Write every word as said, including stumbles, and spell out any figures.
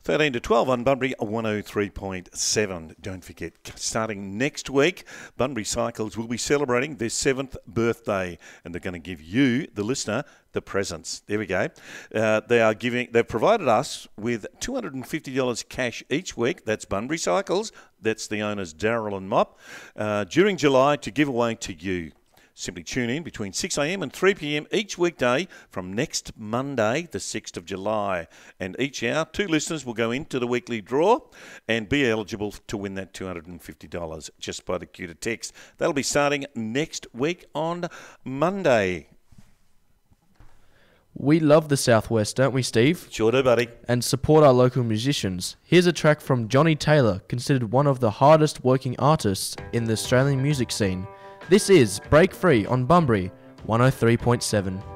thirteen to twelve on Bunbury one oh three point seven. Don't forget, starting next week, Bunbury Cycles will be celebrating their seventh birthday, and they're going to give you, the listener, the presents. There we go. Uh, they are giving. They've provided us with two hundred fifty dollars cash each week. That's Bunbury Cycles. That's the owners, Daryl and Mop, uh, during July to give away to you. Simply tune in between six a m and three p m each weekday from next Monday, the sixth of July. And each hour, two listeners will go into the weekly draw and be eligible to win that two hundred fifty dollars just by the cue to text. That'll be starting next week on Monday. We love the Southwest, don't we, Steve? Sure do, buddy. And support our local musicians. Here's a track from Johnny Taylor, considered one of the hardest working artists in the Australian music scene. This is Break Free on Bunbury one oh three point seven.